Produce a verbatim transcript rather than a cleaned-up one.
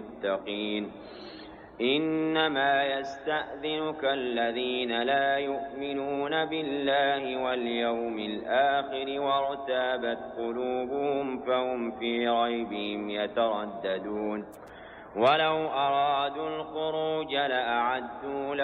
للمتقين إنما يستأذنك الذين لا يؤمنون بالله واليوم الآخر وارتابت قلوبهم فهم في ريبهم يترددون ولو أرادوا الخروج لأعدوا